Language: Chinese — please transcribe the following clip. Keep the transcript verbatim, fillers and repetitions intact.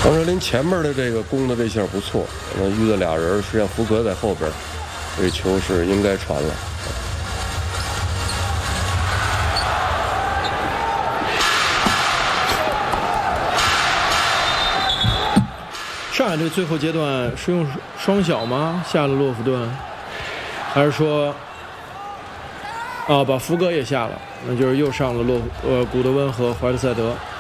王哲林前面的这个攻的这下不错，那遇到俩人，实际上福格在后边，这个球是应该传了。 上海队最后阶段是用双小吗？下了洛夫顿，还是说啊把福格也下了？那就是又上了洛呃古德温和怀特塞德。